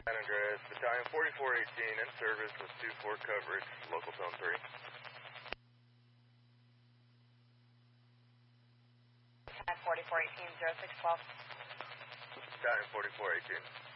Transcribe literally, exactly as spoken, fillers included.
San Andreas, Battalion forty-four eighteen in service with two four coverage, local zone three. forty-four eighteen, zero six twelve. Battalion forty-four eighteen.